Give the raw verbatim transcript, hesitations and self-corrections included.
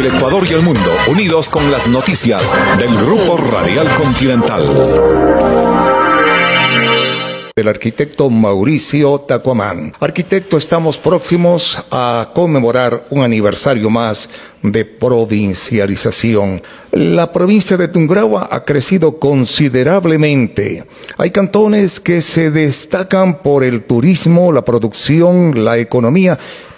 El Ecuador y el mundo, unidos con las noticias del Grupo Radial Continental. El arquitecto Mauricio Tacuamán. Arquitecto, estamos próximos a conmemorar un aniversario más de provincialización. La provincia de Tungurahua ha crecido considerablemente. Hay cantones que se destacan por el turismo, la producción, la economía,